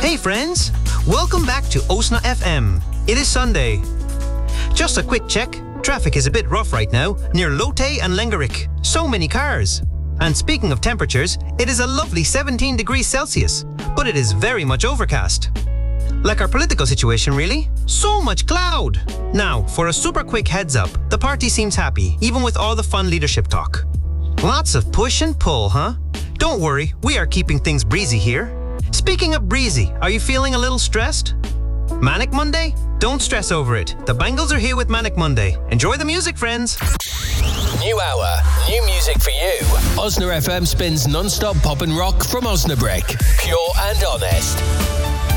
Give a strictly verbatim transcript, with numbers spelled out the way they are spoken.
Hey friends, welcome back to Osna F M. It is Sunday. Just a quick check. Traffic is a bit rough right now near Lote and Lengerick. So many cars. And speaking of temperatures, it is a lovely seventeen degrees Celsius, but it is very much overcast. Like our political situation, really. So much cloud. Now, for a super quick heads up, the party seems happy, even with all the fun leadership talk. Lots of push and pull, huh? Don't worry, we are keeping things breezy here. Speaking of breezy, are you feeling a little stressed? Manic Monday? Don't stress over it. The Bangles are here with Manic Monday. Enjoy the music, friends. New hour, new music for you. Osna F M spins non-stop pop and rock from Osnabrück. Pure and honest.